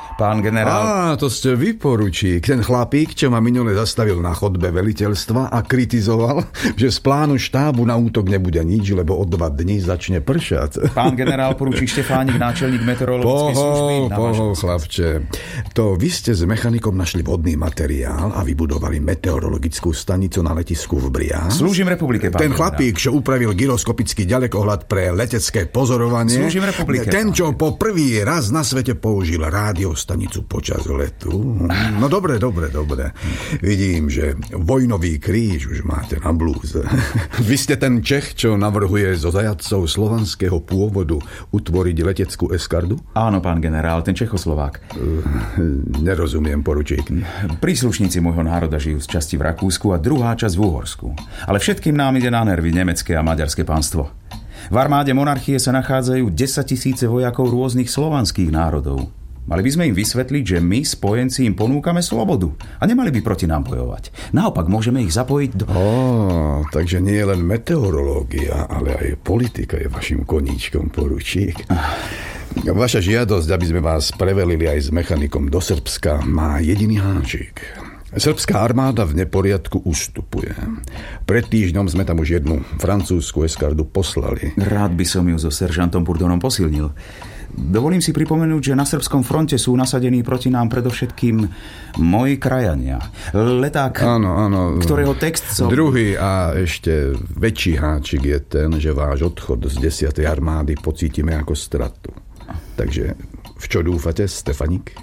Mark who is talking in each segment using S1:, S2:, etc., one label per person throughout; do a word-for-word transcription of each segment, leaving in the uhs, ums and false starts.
S1: Pán generál...
S2: Á, to ste vy, poručík. Ten chlapík, čo ma minule zastavil na chodbe veliteľstva a kritizoval, že z plánu štábu na útok nebude nič, lebo o dva dní začne pršať.
S1: Pán generál, poručík Štefánik, náčelník meteorologickej služby.
S2: Pohol, pohol, chlapče. To vy ste s mechanikom našli vodný materiál a vybudovali meteorologickú stanicu na letisku v Brián.
S1: Slúžim republike, pán
S2: Ten
S1: generál.
S2: chlapík, čo upravil gyroskopický ďalekohľad pre letecké pozorovanie.
S1: Slúžim republike.
S2: Ten, čo po prvý raz na svete použil rádiostanicu počas letu. No dobre, dobre, dobre. Vidím, že vojnový kríž už máte na blúze. Vy ste ten Čech, čo navrhuje zo zajatcov slovanského pôvodu utvoriť leteckú eskardu?
S1: Áno, pán generál, ten Čechoslovák.
S2: Nerozumiem, poručík.
S1: Príslušníci môjho národa žijú z časti v Rakúsku a druhá časť v Uhorsku. Ale všetkým nám ide na nervy nemecké a maďarské pánstvo. V armáde monarchie sa nachádzajú desaťtisíce vojakov rôznych slovanských národov. Mali by sme im vysvetliť, že my, spojenci, im ponúkame slobodu a nemali by proti nám bojovať. Naopak, môžeme ich zapojiť do...
S2: Ó, takže nie len meteorológia, ale aj politika je vašim koníčkom, poručík. Vaša žiadosť, aby sme vás prevelili aj s mechanikom do Srbska, má jediný háčik. Srbská armáda v neporiadku ustupuje. Pred týždňom sme tam už jednu francúzsku eskardu poslali.
S1: Rád by som ju so seržantom Bourdonom posilnil. Dovolím si pripomenúť, že na srbskom fronte sú nasadení proti nám predovšetkým moji krajania. Leták,
S2: áno, áno.
S1: ktorého text som...
S2: Druhý a ešte väčší háčik je ten, že váš odchod z desiatej armády pocítime ako stratu. Takže v čo dúfate, Stefanik?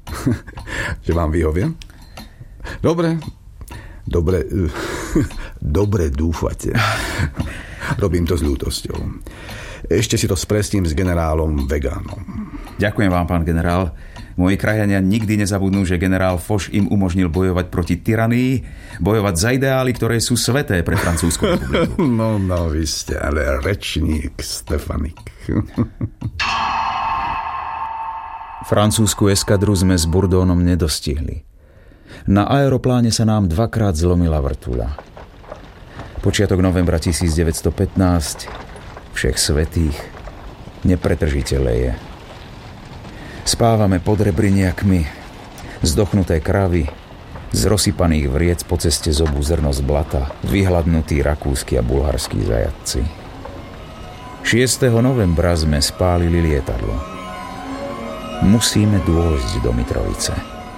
S2: Že vám vyhoviem? Dobre, dobre, dobre dúfate. Robím to s ľútosťou. Ešte si to spresním s generálom Vegánom.
S1: Ďakujem vám, pán generál. Moji krajania nikdy nezabudnú, že generál Foch im umožnil bojovať proti tyranii, bojovať za ideály, ktoré sú sveté pre Francúzsku republiku.
S2: No, no, vy ste ale rečník, Stefanik.
S1: Francúzsku eskadru sme s Bourdónom nedostihli. Na aeropláne sa nám dvakrát zlomila vrtuľa. Počiatok novembra tisícdeväťstopätnásť, všech svätých, nepretržite leje. Spávame pod rebriniakmi, zdochnuté kravy, z rozsypaných vriec po ceste zobu zrno z blata, vyhladnutí rakúski a bulharskí zajatci. šiesteho novembra sme spálili lietadlo. Musíme dôjsť do Mitrovice.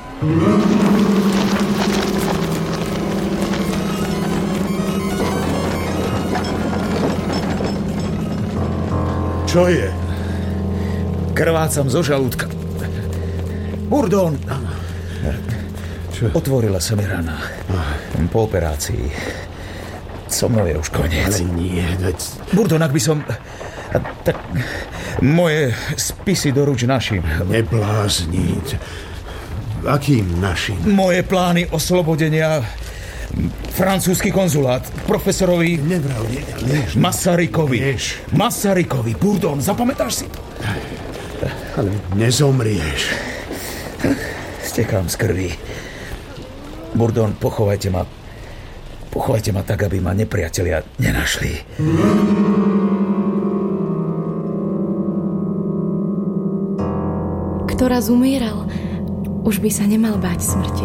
S3: Čo je?
S1: Krvácam zo žalúdka. Bourdon! Čo? Otvorila sa mi rana. Po operácii. So mnou je už koniec.
S3: Ale nie, veď...
S1: Bourdon, ak by som... Tak... Moje spisy doruč našim.
S3: Neblázniť. Akým našim?
S1: Moje plány oslobodenia... Francúzsky konzulát. Profesorovi...
S3: Nevral, nie, lež.
S1: Masarykovi.
S3: Lež.
S1: Masarykovi. Bourdon, zapamätáš si to?
S3: Ale nezomrieš.
S1: Stekám z krvi. Bourdon, pochovajte ma... Pochovajte ma tak, aby ma nepriatelia nenašli.
S4: Kto raz umieral, už by sa nemal báť smrti.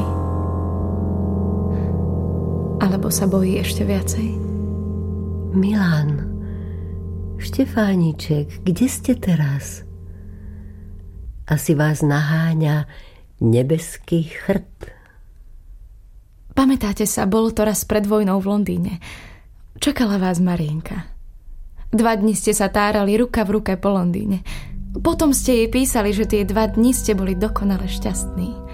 S4: Alebo sa bojí ešte viacej?
S5: Milan, Štefániček, kde ste teraz? Asi vás naháňa nebeský chrt.
S4: Pamätáte sa, bolo to raz pred vojnou v Londýne. Čakala vás Marienka. Dva dni ste sa tárali ruka v ruke po Londýne. Potom ste jej písali, že tie dva dni ste boli dokonale šťastní.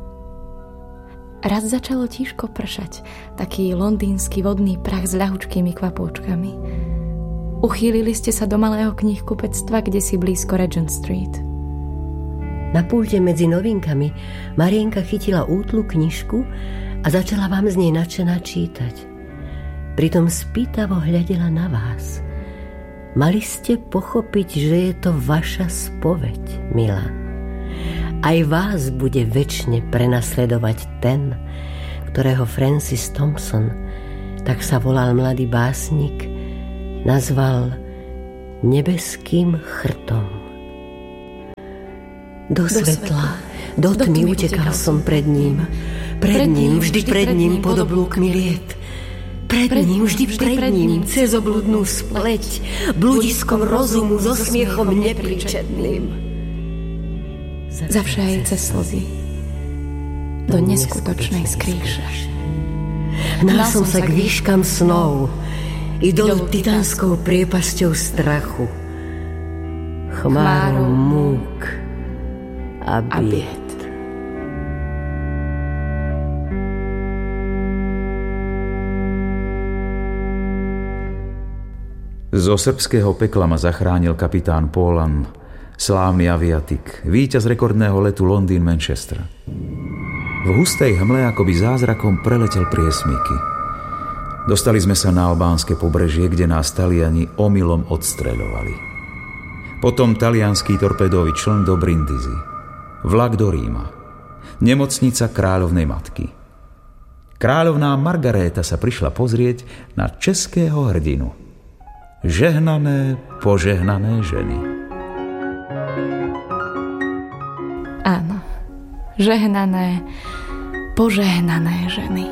S4: Raz začalo tížko pršať, taký londýnsky vodný prach s ľahučkými kvapôčkami. Uchýlili ste sa do malého knihkupectva, kde si blízko Regent Street.
S5: Na pulte medzi novinkami Marienka chytila útlu knižku a začala vám z nej nadšená čítať. Pritom spýtavo hľadela na vás. Mali ste pochopiť, že je to vaša spoveď, Milan. Aj vás bude večne prenasledovať ten, ktorého Francis Thompson, tak sa volal mladý básnik, nazval nebeským chrtom. Do svetla, do tmy utekal som pred ním. Pred ním, vždy pred ním pod oblúkmi liet. Pred ním, vždy pred ním, cez obludnú spleť, bludiskom rozumu, so smiechom nepričetným.
S4: Zavšajajúce slzy do neskutočnej skrýše.
S5: Hnal som sa k výškam snov i dolu titanskou priepasťou strachu, chmárou múk a bied.
S1: Zo srbského pekla ma zachránil kapitán Pólan, slávny aviatik, víťaz rekordného letu Londýn-Manchester. V hustej hmle akoby zázrakom preletel priesmyky. Dostali sme sa na albánske pobrežie, kde nás Taliani omylom odstreľovali. Potom taliansky torpedový čln do Brindisi, vlak do Ríma, nemocnica kráľovnej matky. Kráľovná Margaréta sa prišla pozrieť na českého hrdinu. Žehnané, požehnané ženy.
S4: Áno, žehnané, požehnané ženy.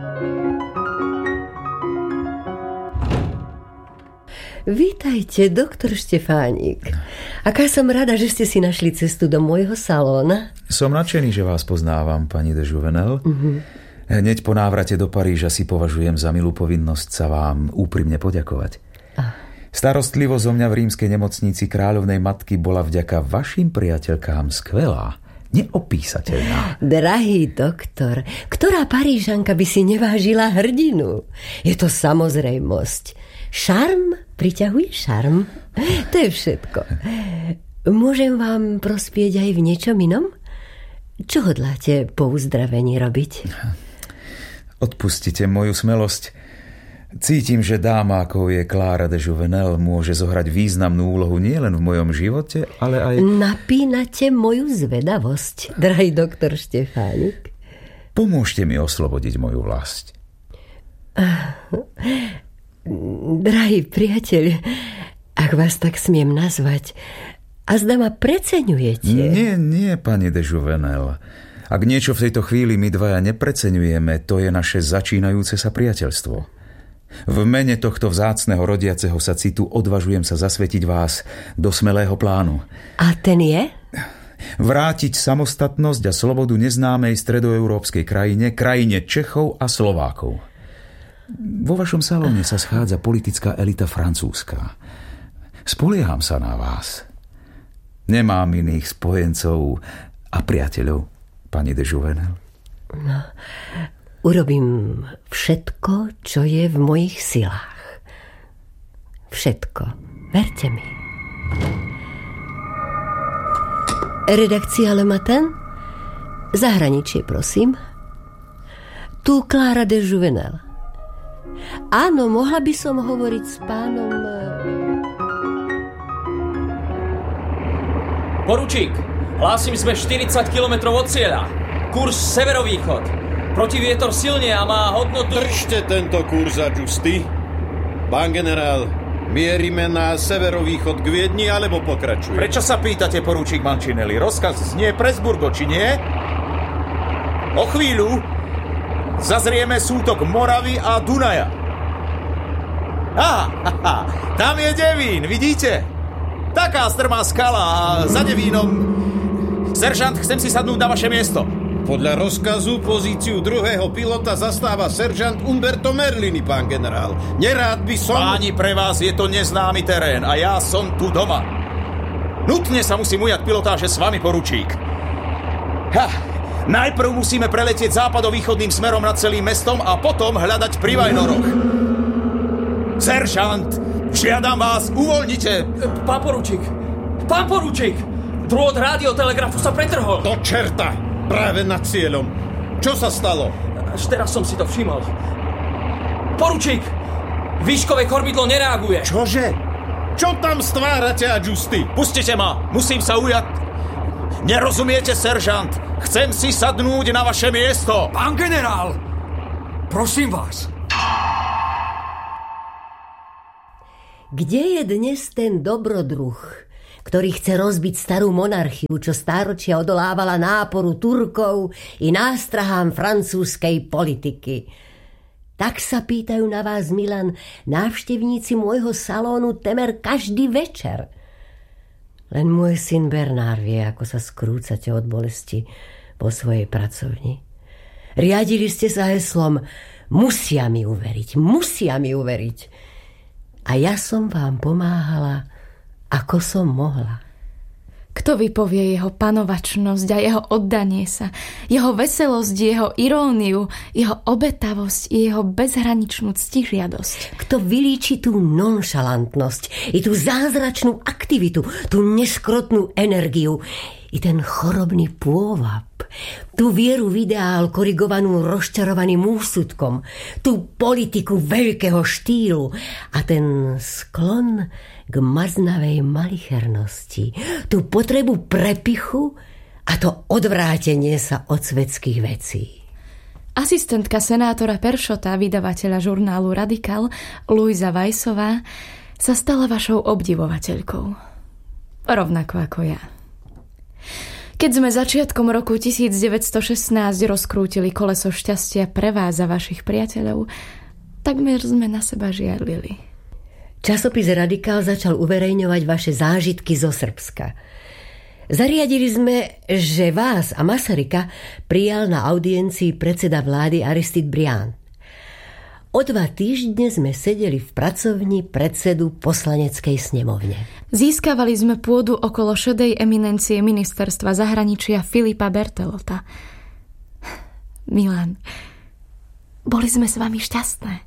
S5: Vítajte, doktor Štefánik. Aká som rada, že ste si našli cestu do môjho salóna.
S1: Som nadšený, že vás poznávam, pani de Jouvenel. Uh-huh. Hneď po návrate do Paríža si považujem za milú povinnosť sa vám úprimne poďakovať. Ah. Starostlivosť o mňa v rímskej nemocnici kráľovnej matky bola vďaka vašim priateľkám skvelá, neopísateľná.
S5: Drahý doktor, ktorá Parížanka by si nevážila hrdinu? Je to samozrejmosť. Šarm priťahuje šarm. To je všetko. Môžem vám prospieť aj v niečom inom? Čo hodláte po uzdravení robiť?
S1: Odpustite moju smelosť. Cítim, že dáma, ako je Klára de Jouvenel, môže zohrať významnú úlohu nielen v mojom živote, ale aj...
S5: Napínate moju zvedavosť, drahý doktor Štefánik.
S1: Pomôžte mi oslobodiť moju vlast.
S5: Drahý priateľ, ak vás tak smiem nazvať, a zda ma preceňujete.
S1: Nie, nie, pani de Jouvenel. Ak niečo v tejto chvíli my dvaja nepreceňujeme, to je naše začínajúce sa priateľstvo. V mene tohto vzácneho rodiaceho sa citu odvažujem sa zasvetiť vás do smelého plánu.
S5: A ten je?
S1: Vrátiť samostatnosť a slobodu neznámej stredoeurópskej krajine, krajine Čechov a Slovákov. Vo vašom salóne sa schádza politická elita francúzska. Spolieham sa na vás. Nemám iných spojencov a priateľov, pani de Jouvenel.
S5: No... Urobím všetko, čo je v mojich silách. Všetko. Verte mi. Redakcia Le Matin? Zahraničie, prosím. Tu Klára de Jouvenel. Áno, mohla by som hovoriť s pánom...
S6: Poručík, hlásim, sme štyridsať kilometrov od cieľa. Kurs severovýchod. Protivietor silne a má hodnotu...
S7: Držte tento kurz, Adjusty. Pán generál, mierime na severovýchod k Viedni, alebo pokračuje?
S1: Prečo sa pýtate, poručík Mancinelli? Rozkaz znie Presburgo, či nie? O chvíľu zazrieme sútok Moravy a Dunaja. Aha, aha, tam je Devín, vidíte? Taká strmá skala a za Devínom... Seržant, chcem si sadnúť na vaše miesto.
S7: Podľa rozkazu pozíciu druhého pilota zastáva seržant Umberto Merlini, pán generál. Nerád by som...
S1: Páni, pre vás je to neznámy terén a ja som tu doma. Nutne sa musím ujať pilotáže s vami, poručík. Ha, najprv musíme preletieť západovýchodným smerom nad celým mestom a potom hľadať Privajnoroch. Seržant, žiadam vás, uvoľnite...
S6: Pán poručík, pán poručík, drôt radiotelegrafu sa pretrhol.
S7: Do čerta! Práve nad cieľom. Čo sa stalo?
S6: Až teraz som si to všimol. Poručík, výškové kormidlo nereaguje.
S7: Čože? Čo tam stvárate, Adjusty?
S1: Pustite ma, musím sa ujať. Nerozumiete, seržant? Chcem si sadnúť na vaše miesto.
S8: Pán generál, prosím vás.
S5: Kde je dnes ten dobrodruh, ktorý chce rozbiť starú monarchiu, čo stáročia odolávala náporu Turkov i nástrahám francúzskej politiky. Tak sa pýtajú na vás, Milan, návštevníci môjho salónu temer každý večer. Len môj syn Bernard vie, ako sa skrúcate od bolesti vo svojej pracovni. Riadili ste sa heslom musia mi uveriť, musia mi uveriť. A ja som vám pomáhala, ako som mohla.
S4: Kto vypovie jeho panovačnosť a jeho oddanie sa, jeho veselosť, jeho iróniu, jeho obetavosť i jeho bezhraničnú ctižiadosť?
S5: Kto vylíči tú nonšalantnosť i tú zázračnú aktivitu, tú neskrotnú energiu i ten chorobný pôvab, tú vieru v ideál korigovanú rozčarovaným úsudkom, tú politiku veľkého štýlu a ten sklon k maznavej malichernosti, tú potrebu prepichu a to odvrátenie sa od svetských vecí.
S4: Asistentka senátora Peršota, vydavateľa žurnálu Radikál, Luisa Weissová, sa stala vašou obdivovateľkou. Rovnako ako ja. Keď sme začiatkom roku devätnásťstošestnásť rozkrútili koleso šťastia pre vás a vašich priateľov, takmer sme na seba žiarlili.
S5: Časopis Radikál začal uverejňovať vaše zážitky zo Srbska. Zariadili sme, že vás a Masaryka prijal na audiencii predseda vlády Aristide Briand. O dva týždne sme sedeli v pracovni predsedu poslaneckej snemovne.
S4: Získavali sme pôdu okolo šedej eminencie ministerstva zahraničia Filipa Bertelota. Milan, boli sme s vami šťastné.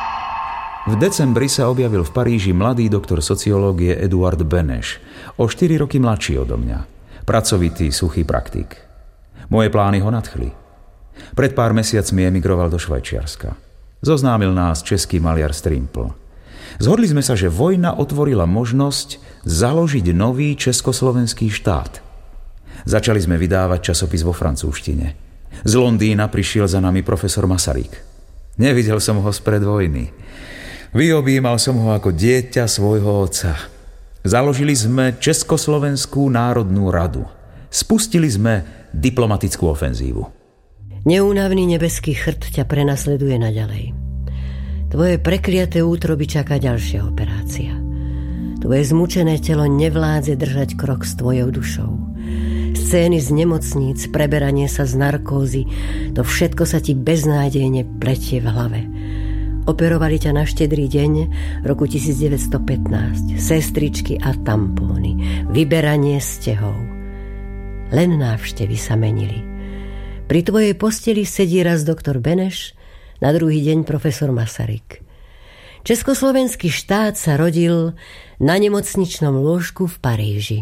S1: V decembri sa objavil v Paríži mladý doktor sociológie Eduard Beneš, o štyri roky mladší odo mňa. Pracovitý, suchý praktik. Moje plány ho nadchli. Pred pár mesiacmi emigroval do Švajčiarska. Zoznámil nás český maliar Strimpl. Zhodli sme sa, že vojna otvorila možnosť založiť nový československý štát. Začali sme vydávať časopis vo francúzštine. Z Londýna prišiel za nami profesor Masaryk. Nevidel som ho spred vojny. Vyobímal som ho ako dieťa svojho otca. Založili sme Československú národnú radu. Spustili sme diplomatickú ofenzívu.
S5: Neúnavný nebeský chrt ťa prenasleduje naďalej. Tvoje prekliaté útroby čaká ďalšia operácia. Tvoje zmučené telo nevládze držať krok s tvojou dušou. Scény z nemocníc, preberanie sa z narkózy, to všetko sa ti beznádejne pletie v hlave. Operovali ťa na štedrý deň roku devätnásťstopätnásť. Sestričky a tampóny, vyberanie stehov. Len návštevy sa menili. Pri tvojej posteli sedí raz doktor Beneš, na druhý deň profesor Masaryk. Československý štát sa rodil na nemocničnom lôžku v Paríži.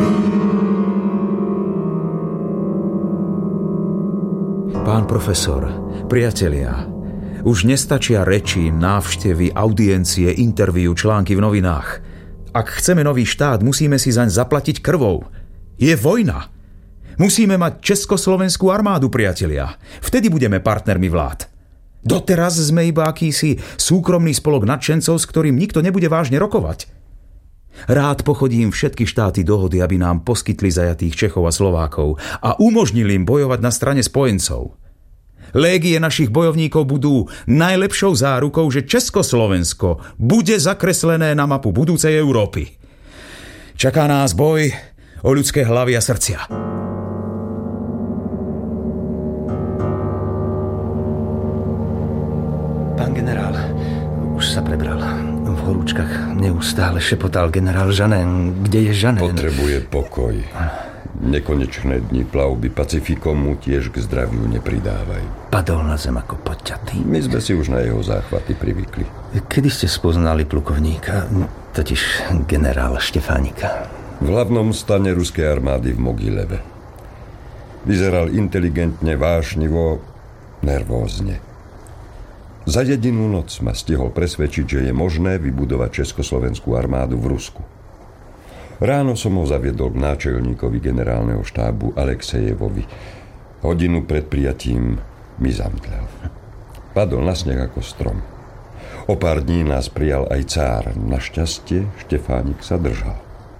S1: Pán profesor, priatelia, už nestačia reči, návštevy, audiencie, interviu, články v novinách. Ak chceme nový štát, musíme si zaň zaplatiť krvou. Je vojna. Musíme mať československú armádu, priatelia. Vtedy budeme partnermi vlád. Doteraz sme iba akýsi súkromný spolok nadšencov, s ktorým nikto nebude vážne rokovať. Rád pochodím všetky štáty dohody, aby nám poskytli zajatých Čechov a Slovákov a umožnili im bojovať na strane spojencov. Légie našich bojovníkov budú najlepšou zárukou, že Československo bude zakreslené na mapu budúcej Európy. Čaká nás boj o ľudské hlavy a srdcia.
S9: Pán generál, už sa prebral. V horúčkach neustále šepotal generál Žanén. Kde je Žanén?
S10: Potrebuje pokoj. Nekonečné dni plavby Pacifikom mu tiež k zdraviu nepridávajú.
S9: Padol na zem ako podťatý.
S10: My sme si už na jeho záchvaty privykli.
S9: Kedy ste spoznali plukovníka, totiž generála Štefánika?
S10: V hlavnom stane ruskej armády v Mogileve. Vyzeral inteligentne, vášnivo, nervózne. Za jedinú noc ma stihol presvedčiť, že je možné vybudovať československú armádu v Rusku. Ráno som ho zaviedol k náčelníkovi generálneho štábu Alexejevovi. Hodinu pred prijatím mi zamtlel. Padol na sneh ako strom. O pár dní nás prijal aj cár. Našťastie Štefánik sa držal.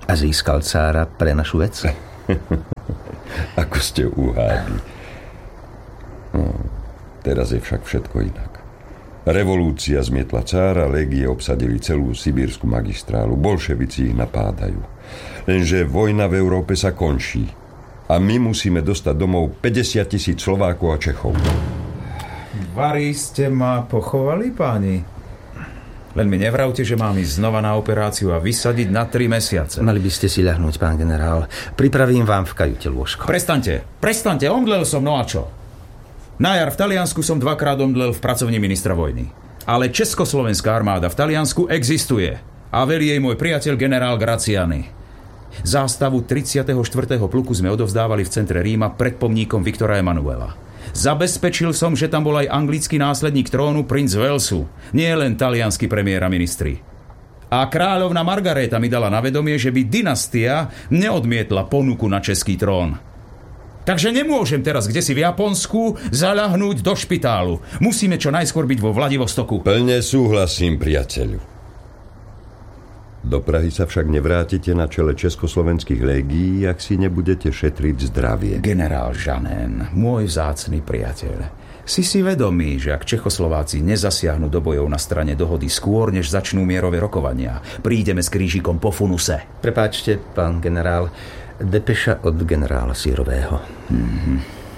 S9: A získal cára pre našu vec?
S10: Ako ste uhádli. No, teraz je však všetko inak. Revolúcia zmietla cára, légie obsadili celú sibírsku magistrálu, bolševici ich napádajú. Lenže vojna v Európe sa končí a my musíme dostať domov päťdesiat tisíc Slovákov a Čechov.
S1: Vari ste ma pochovali, páni? Len mi nevravte, že mám ísť znova na operáciu a vysadiť na tri mesiace.
S9: Mali by ste si ľahnúť, pán generál. Pripravím vám v kajute lôžko.
S1: Prestaňte, prestaňte, omdlel som, no a čo? Na jar v Taliansku som dvakrát omdlel v pracovni ministra vojny. Ale Československá armáda v Taliansku existuje a velí jej môj priateľ generál Graciani. Zástavu tridsiateho štvrtého pluku sme odovzdávali v centre Ríma pred pomníkom Viktora Emanuela. Zabezpečil som, že tam bol aj anglický následník trónu princ Walesu, nie len taliansky premiér a ministri. A kráľovna Margareta mi dala na vedomie, že by dynastia neodmietla ponuku na český trón. Takže nemôžem teraz kdesi v Japonsku zaľahnúť do špitálu. Musíme čo najskôr byť vo Vladivostoku.
S10: Plne súhlasím, priateľu. Do Prahy sa však nevrátite na čele československých légií, ak si nebudete šetriť zdravie.
S1: Generál Žanén, môj vzácny priateľ, si si vedomý, že ak Čechoslováci nezasiahnu do bojov na strane dohody skôr, než začnú mierové rokovania, prídeme s krížikom po funuse.
S9: Prepáčte, pán generál, depeša od generála Sírového.
S1: Mm-hmm.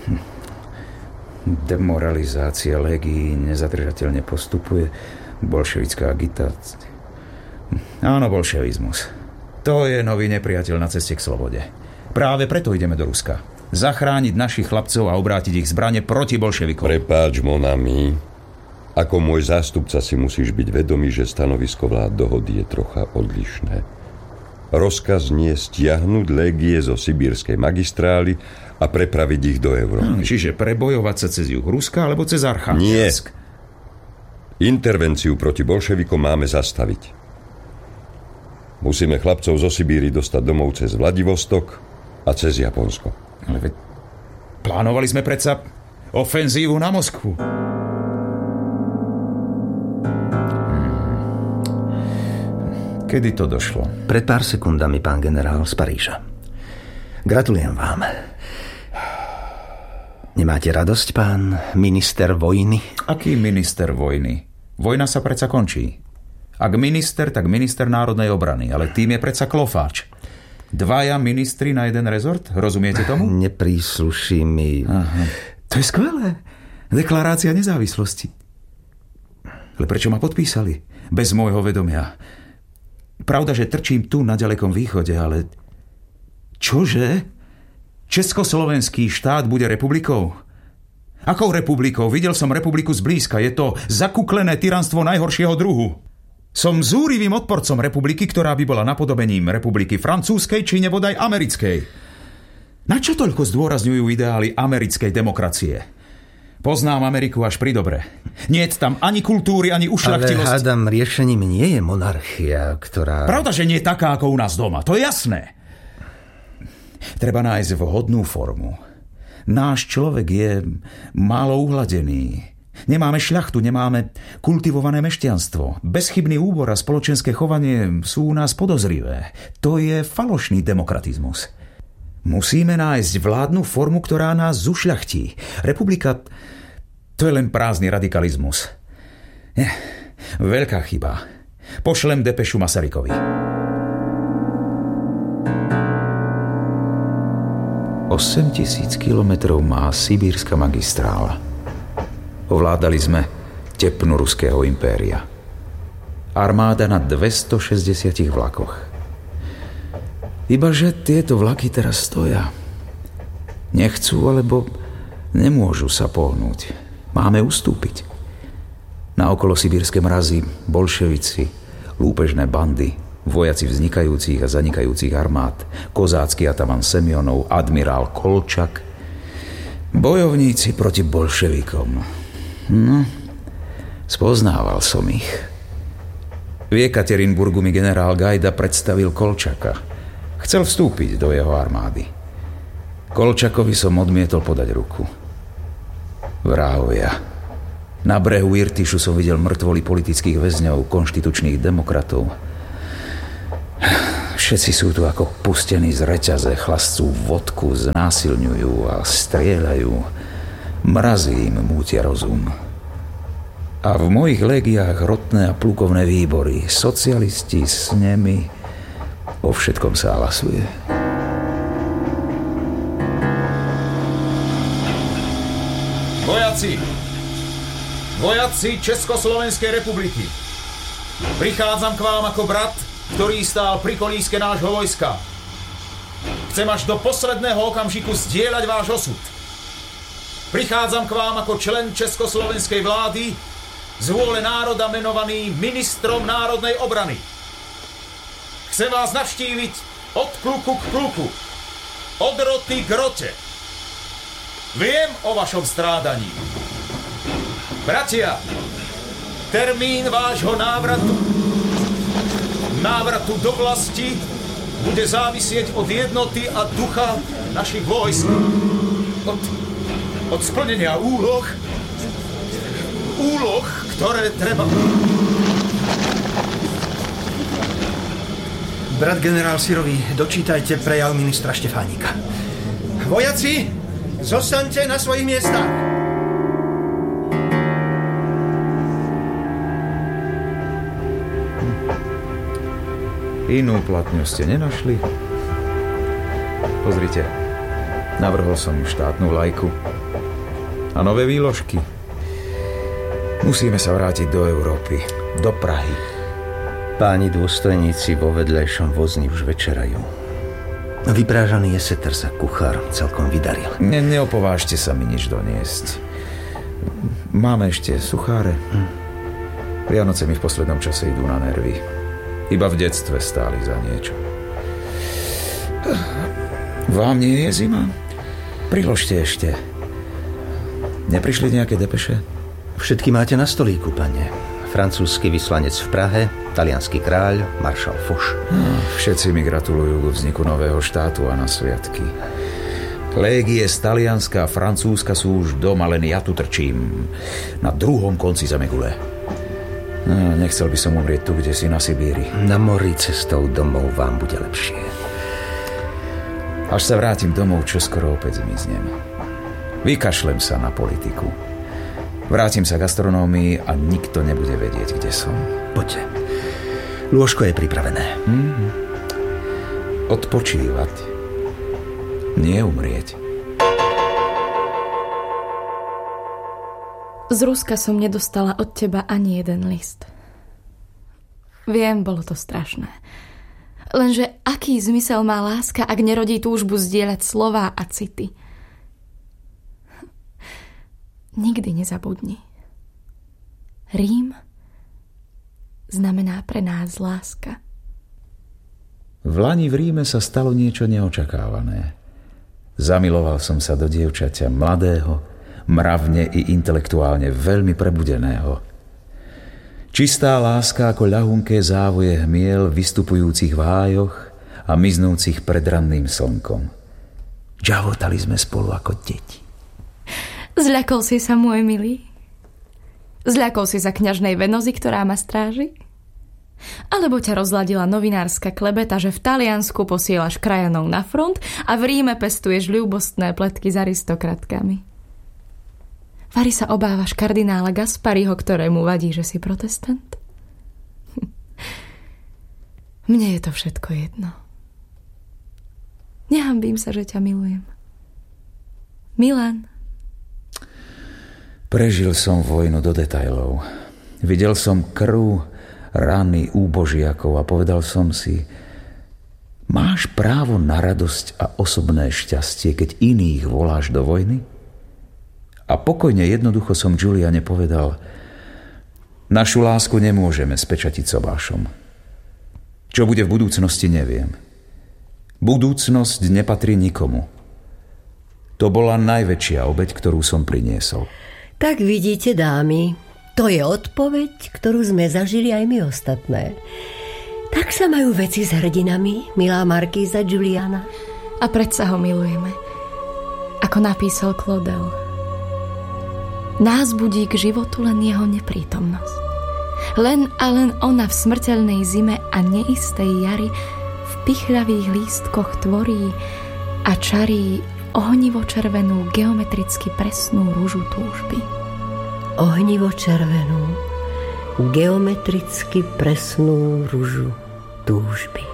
S1: Demoralizácia légií nezadržateľne postupuje, bolševická agitácia. Áno, bolševizmus. To je nový nepriateľ na ceste k slobode. Práve preto ideme do Ruska. Zachrániť našich chlapcov a obrátiť ich zbrane proti bolševikom.
S10: Prepáč, mon ami. Ako môj zástupca si musíš byť vedomý, že stanovisko vlád dohody je trocha odlišné. Rozkaz nie stiahnuť légie zo sibírskej magistrály a prepraviť ich do Európy.
S1: Hm, čiže prebojovať sa cez juh Ruska alebo cez Archangelsk?
S10: Nie. Intervenciu proti bolševikom máme zastaviť. Musíme chlapcov zo Sibíry dostať domov cez Vladivostok a cez Japonsko.
S1: Ale veď plánovali sme predsa ofenzívu na Moskvu. Hmm. Kedy to došlo?
S9: Pred pár sekundami, pán generál, z Paríža. Gratulujem vám. Nemáte radosť, pán minister vojny?
S1: Aký minister vojny? Vojna sa predsa končí. Ak minister, tak minister národnej obrany, ale tým je predsa klofáč. Dvaja ministri na jeden rezort? Rozumiete tomu?
S9: Neprísluší mi...
S1: Aha. To je skvelé. Deklarácia nezávislosti. Ale prečo ma podpísali? Bez môjho vedomia. Pravda, že trčím tu na ďalekom východe, ale... Čože? Československý štát bude republikou? Akou republikou? Videl som republiku zblízka. Je to zakuklené tyranstvo najhoršieho druhu. Som zúrivým odporcom republiky, ktorá by bola napodobením republiky francúzskej či nebodaj americkej. Na čo toľko zdôrazňujú ideály americkej demokracie? Poznám Ameriku až pri dobre. Niet tam ani kultúry, ani ušľachtilosť.
S9: Ale hádam, riešením nie je monarchia, ktorá...
S1: Pravda, že nie taká ako u nás doma, to je jasné. Treba nájsť vhodnú formu. Náš človek je málo uhladený. Nemáme šľachtu, nemáme kultivované mešťanstvo. Bezchybný úbor a spoločenské chovanie sú u nás podozrivé. To je falošný demokratizmus. Musíme nájsť vládnu formu, ktorá nás zušľachtí. Republika, to je len prázdny radikalizmus. Nie, veľká chyba. Pošlem depešu Masarykovi. Osem tisíc kilometrov má sibírska magistrála. Ovládali sme tepnu ruského impéria. Armáda na dvestošesťdesiat vlakoch. Ibaže tieto vlaky teraz stoja. Nechcú, alebo nemôžu sa pohnúť. Máme ustúpiť. Na okolo sibírske mrazy, bolševici, lúpežné bandy, vojaci vznikajúcich a zanikajúcich armád, kozácky ataman Semionov, admirál Kolčak, bojovníci proti bolševikom. No, spoznával som ich. V Jekaterinburgu mi generál Gajda predstavil Kolčaka. Chcel vstúpiť do jeho armády. Kolčakovi som odmietol podať ruku. Vrahovia. Na brehu Irtyšu som videl mŕtvoly politických väzňov, konštitučných demokratov. Všetci sú tu ako pustení z reťaze, chlascú vodku, znásilňujú a strieľajú. Mrazí im mútia rozum. A v mojich légiách rotné a plukovné výbory, socialisti s nimi, o všetkom sa hlasuje.
S11: Vojaci! Vojaci Československej republiky! Prichádzam k vám ako brat, ktorý stál pri kolíske nášho vojska. Chcem až do posledného okamžiku zdieľať váš osud. Prichádzam k vám ako člen Československej vlády, z vôle národa menovaný ministrom národnej obrany. Chcem vás navštíviť od kluku k kluku, od roty k rote. Viem o vašom strádaní. Bratia, termín vášho návratu, návratu do vlasti bude závisieť od jednoty a ducha našich vojsk. Od, od splnenia úloh, úloh, ktoré treba...
S9: Brat generál Sirový, dočítajte prejav ministra Štefánika. Vojaci, zostaňte na svojich miestach.
S1: Inú platňu ste nenašli? Pozrite, navrhol som štátnu vlajku a nové výložky. Musíme sa vrátiť do Európy, do Prahy.
S9: Páni dôstojníci vo vedľajšom vozni už večerajú. Vyprážaný jeseter sa kuchár celkom vydaril.
S1: Ne, neopovážte sa mi nič doniesť. Máme ešte sucháre. Hm. Vianoce mi v poslednom čase idú na nervy. Iba v detstve stáli za niečo. Vám nie je zima? Priložte ešte. Neprišli nejaké depeše?
S9: Všetky máte na stolíku, pane. Francúzsky vyslanec v Prahe, taliansky kráľ, maršal Foch.
S1: Všetci mi gratulujú k vzniku nového štátu a na sviatky. Légie z Talianska a Francúzska sú už doma, len ja tu trčím. Na druhom konci zemegule. No, nechcel by som umrieť tu, kde si na Sibíri.
S9: Na mori cestou domov vám bude lepšie.
S1: Až sa vrátim domov, čoskoro opäť zmiznem. Vykašlem sa na politiku. Vrátim sa k astronómii a nikto nebude vedieť, kde som.
S9: Poďte. Lôžko je pripravené.
S1: Mm-hmm. Odpočívať. Nie umrieť.
S4: Z Ruska som nedostala od teba ani jeden list. Viem, bolo to strašné. Lenže aký zmysel má láska, ak nerodí túžbu zdieľať slová a city? Nikdy nezabudni. Rím znamená pre nás láska.
S1: V lani v Ríme sa stalo niečo neočakávané. Zamiloval som sa do dievčaťa mladého, mravne i intelektuálne veľmi prebudeného. Čistá láska ako ľahunké závoje hmiel vystupujúcich v hájoch a miznúcich pred ranným slnkom. Žavotali sme spolu ako deti.
S4: Zľakol si sa, môj milý? Zľakol si sa kňažnej Venozy, ktorá ma stráži? Alebo ťa rozladila novinárska klebeta, že v Taliansku posielaš krajanov na front a v Ríme pestuješ ľúbostné pletky s aristokratkami? Vari sa obávaš kardinála Gaspariho, ktorému vadí, že si protestant? Mne je to všetko jedno. Nehambím sa, že ťa milujem. Milan.
S1: Prežil som vojnu do detailov. Videl som krv, rany úbožiakov a povedal som si, máš právo na radosť a osobné šťastie, keď iných voláš do vojny? A pokojne jednoducho som Juliane povedal, našu lásku nemôžeme spečatiť sobášom. Čo bude v budúcnosti, neviem. Budúcnosť nepatrí nikomu. To bola najväčšia obeť, ktorú som priniesol.
S5: Tak vidíte, dámy, to je odpoveď, ktorú sme zažili aj my ostatné. Tak sa majú veci s hrdinami, milá markíza Juliana.
S4: A predsa ho milujeme. Ako napísal Claudel. Nás budí k životu len jeho neprítomnosť. Len a len ona v smrteľnej zime a neistej jari v pichľavých lístkoch tvorí a čarí ohnivo červenú, geometricky presnú ružu túžby.
S5: Ohnivo červenú, geometricky presnú ružu túžby.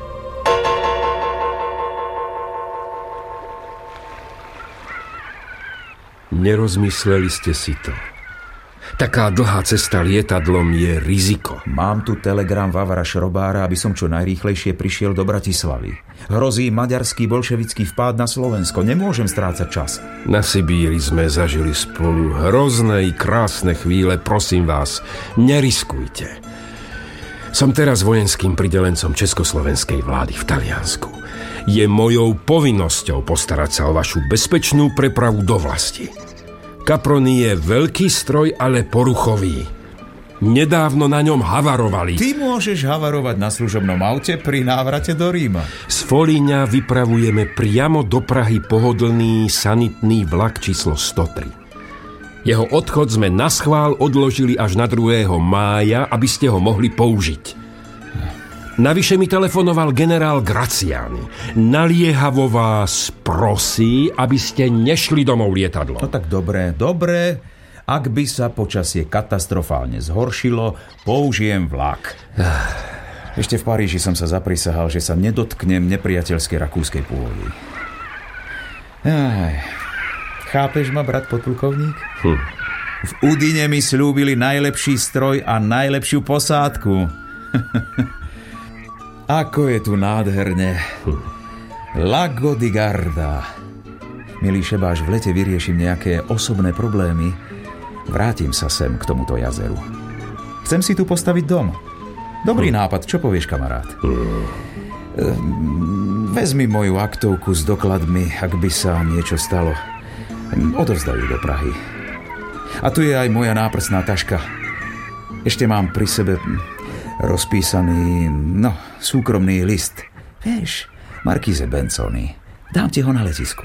S12: Nerozmysleli ste si to. Taká dlhá cesta lietadlom je riziko.
S1: Mám tu telegram Vavra Šrobára, aby som čo najrýchlejšie prišiel do Bratislavy. Hrozí maďarský bolševický vpád na Slovensko. Nemôžem strácať čas.
S12: Na Sibíri sme zažili spolu hrozné i krásne chvíle. Prosím vás, neriskujte. Som teraz vojenským pridelencom československej vlády v Taliansku. Je mojou povinnosťou postarať sa o vašu bezpečnú prepravu do vlasti. Caproni je veľký stroj, ale poruchový. Nedávno na ňom havarovali.
S1: Ty môžeš havarovať na služobnom aute pri návrate do Ríma.
S12: Z Folíňa vypravujeme priamo do Prahy pohodlný sanitný vlak číslo sto tri. Jeho odchod sme naschvál odložili až na druhého mája, aby ste ho mohli použiť. Navyše mi telefonoval generál Graciani. Naliehavo vás prosí, aby ste nešli domov lietadlom.
S1: No tak dobre, dobre. Ak by sa počasie katastrofálne zhoršilo, použijem vlak. Ešte v Paríži som sa zaprisahal, že sa nedotknem nepriateľskej rakúskej pôdy. Aj, chápeš ma, brat podplukovník? Hm. V Udine mi slúbili najlepší stroj a najlepšiu posádku. Ako je tu nádherne. Lago di Garda. Milý šebáš, v lete vyriešim nejaké osobné problémy. Vrátim sa sem k tomuto jazeru. Chcem si tu postaviť dom. Dobrý nápad, čo povieš, kamarát? Vezmi moju aktovku s dokladmi, ak by sa niečo stalo. Odovzdaj ju do Prahy. A tu je aj moja náprsná taška. Ešte mám pri sebe rozpísaný, no, súkromný list. Vieš, Markíze Benzoni. Dám ti ho na letisku.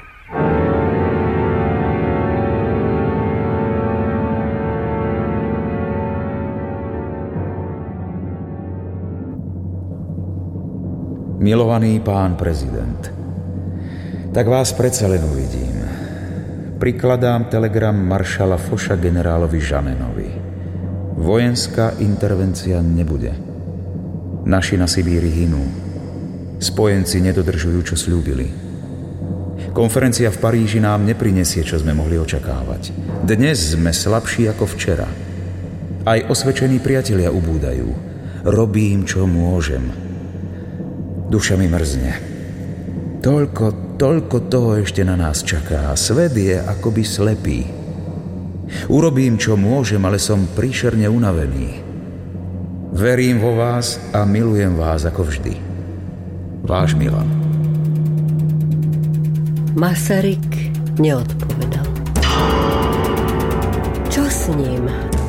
S1: Milovaný pán prezident, tak vás predsa len uvidím. Prikladám telegram maršala Foša generálovi Žanenovi. Vojenská intervencia nebude. Naši na Sibíri hynú. Spojenci nedodržujú, čo sľúbili. Konferencia v Paríži nám neprinesie, čo sme mohli očakávať. Dnes sme slabší ako včera. Aj osvedčení priatelia ubúdajú. Robím, čo môžem. Duša mi mrzne. Toľko, toľko toho ešte na nás čaká. Svet je akoby slepý. Urobím, čo môžem, ale som príšerne unavený. Verím vo vás a milujem vás ako vždy. Váš Milan.
S5: Masaryk neodpovedal. Čo s ním?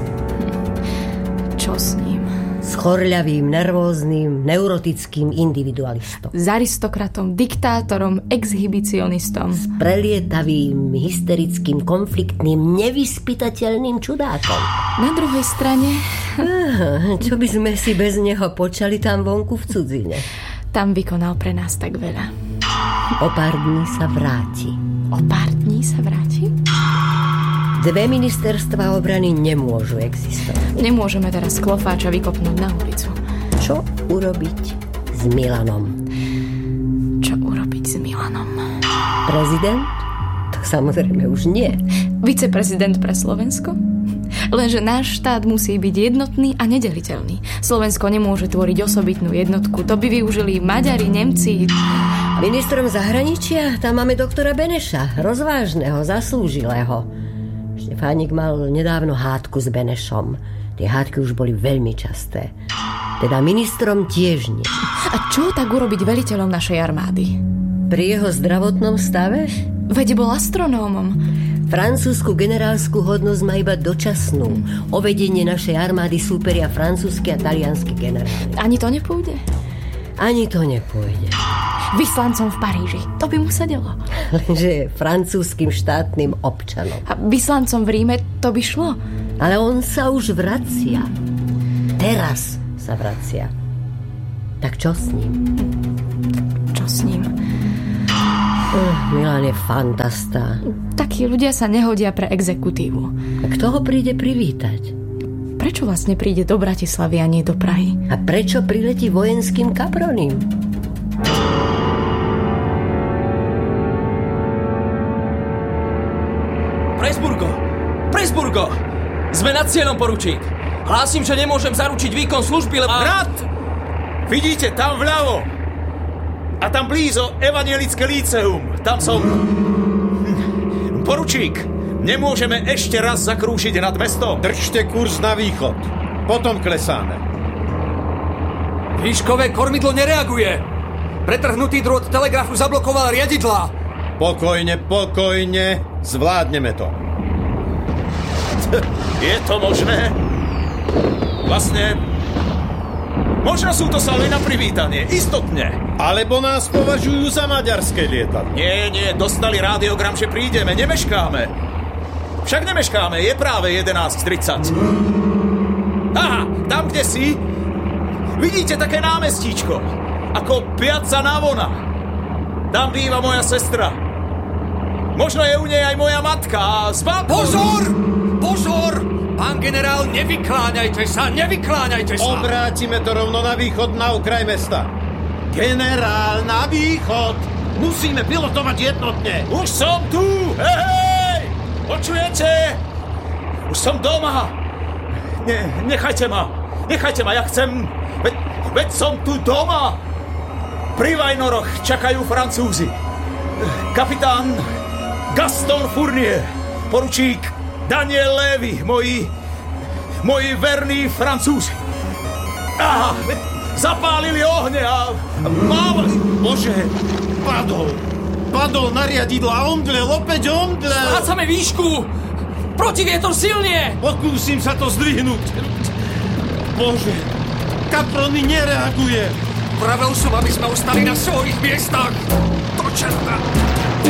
S4: Čo s ním?
S5: S chorľavým, nervóznym, neurotickým individualistom.
S4: S aristokratom, diktátorom, exhibicionistom.
S5: S prelietavým, hysterickým, konfliktným, nevyspytateľným čudákom.
S4: Na druhej strane...
S5: Čo by sme si bez neho počali tam vonku v cudzine?
S4: Tam vykonal pre nás tak veľa.
S5: O pár dní sa vráti.
S4: O pár dní sa vráti?
S5: Dve ministerstva obrany nemôžu existovať.
S4: Nemôžeme teraz Klofáča vykopnúť na ulicu.
S5: Čo urobiť s Milanom?
S4: Čo urobiť s Milanom?
S5: Prezident? To samozrejme už nie.
S4: Viceprezident pre Slovensko? Lenže náš štát musí byť jednotný a nedeliteľný. Slovensko nemôže tvoriť osobitnú jednotku. To by využili Maďari, Nemci.
S5: Ministrom zahraničia? Tam máme doktora Beneša. Rozvážneho, zaslúžilého. Štefánik mal nedávno hádku s Benešom. Tie hádky už boli veľmi časté. Teda ministrom tiež nie.
S4: A čo tak urobiť veliteľom našej armády?
S5: Pri jeho zdravotnom stave?
S4: Veď bol astronómom.
S5: Francúzsku generálsku hodnosť má iba dočasnú. O vedenie našej armády súperia francúzsky a taliansky generáli.
S4: Ani to nepôjde?
S5: Ani to nepôjde.
S4: Vyslancom v Paríži. To by mu sedelo.
S5: Lenže je francúzskym štátnym občanom.
S4: A vyslancom v Ríme to by šlo.
S5: Ale on sa už vracia. Teraz sa vracia. Tak čo s ním?
S4: Čo s ním?
S5: Uh, Milan je fantasta.
S4: Takí ľudia sa nehodia pre exekutívu.
S5: A kto ho príde privítať?
S4: Prečo vlastne príde do Bratislavy a nie do Prahy?
S5: A prečo priletí vojenským kaproním?
S6: Presburgo! Presburgo! Sme nad cieľom, poručík. Hlásim, že nemôžem zaručiť výkon služby, lebo...
S11: Brat! Vidíte, tam vľavo. A tam blízo evanielické líceum. Tam som... Poručík, nemôžeme ešte raz zakrúšiť nad mestom.
S7: Držte kurz na východ. Potom klesáme.
S8: Výškové kormidlo nereaguje. Pretrhnutý drôt telegrafu zablokoval riadidlá.
S7: Pokojne, pokojne. Zvládneme to.
S11: Je to možné? Vlastne... Možno sú to salvy na privítanie, istotne.
S7: Alebo nás považujú za maďarské lietadlo.
S11: Nie, nie, dostali rádiogram, že prídeme, nemeškáme. Však nemeškáme, je práve jedenásť tridsať. Aha, tam, kde si, vidíte také námestíčko, ako Piazza Navona. Tam býva moja sestra. Možno je u nej aj moja matka a s babkou...
S8: Pozor! Pozor! Pán generál, nevykláňajte sa, nevykláňajte sa!
S7: Obrátime to rovno na východ, na okraj mesta. Generál, na východ! Musíme pilotovať jednotne.
S11: Už som tu! Hej, hej! Počujete? Už som doma. Ne, nechajte ma. Nechajte ma, ja chcem... Veď, veď som tu doma. Pri Vajnoroch čakajú Francúzi. Kapitán Gaston Fournier, poručík Daniel Lévy, moji, moji verní Francúzi. Aha, zapálili ohne a mávali.
S7: Bože, padol. Padol na riadidlo a omdlel, opäť omdlel.
S6: Strácame výšku. Protivietor silnie.
S7: Pokúsim sa to zdvihnúť. Bože, kaprony nereaguje.
S8: Vravel som, aby sme ostali na svojich miestach. Do čerta.